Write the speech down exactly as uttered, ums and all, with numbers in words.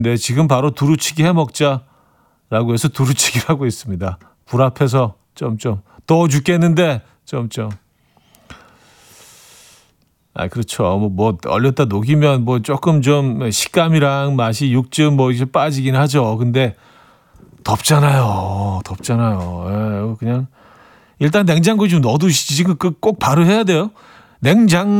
네, 지금 바로 두루치기 해 먹자라고 해서 두루치기를 하고 있습니다. 불 앞에서 점점 더워 죽겠는데 점점. 아, 그렇죠. 뭐, 뭐 얼렸다 녹이면 뭐 조금 좀 식감이랑 맛이 육즙 뭐 이제 빠지긴 하죠. 근데 덥잖아요. 덥잖아요. 예, 그냥 일단 냉장고에 좀 넣어두시지. 지금 그 꼭 바로 해야 돼요. 냉장